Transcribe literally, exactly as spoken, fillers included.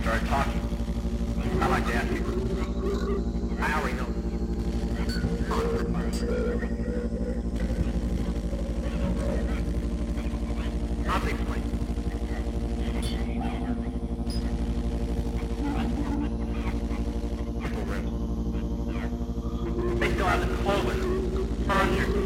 started talking. I like to ask you. I already know. I'll explain. They still have the clothing. Furniture.